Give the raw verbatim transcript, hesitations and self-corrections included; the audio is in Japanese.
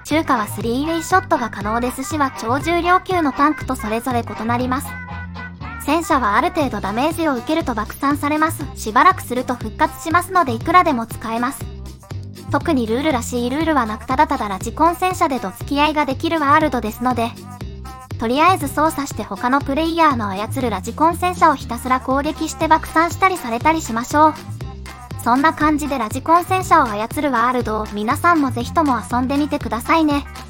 中華はスリーウェイショットが可能ですしは超重量級のタンクとそれぞれ異なります。戦車はある程度ダメージを受けると爆散されます。しばらくすると復活しますのでいくらでも使えます。特にルールらしいルールはなくただただラジコン戦車でどつき合いができるワールドですので、とりあえず操作して他のプレイヤーの操るラジコン戦車をひたすら攻撃して爆散したりされたりしましょう。そんな感じでラジコン戦車を操るワールドを皆さんもぜひとも遊んでみてくださいね。